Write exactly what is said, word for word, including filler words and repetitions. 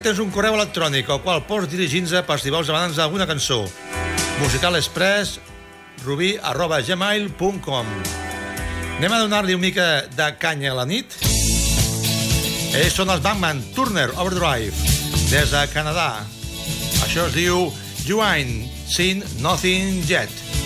Tens un correu electrònic al qual pots dirigir-nos per si vols demanar-nos alguna cançó. musicalexpress rubí arroba gmail punt com. Anem a donar-li una mica de canya a la nit. Ells són els Bangman Turner Overdrive des de Canadà. Això es diu You Ain't Seen Nothing Yet.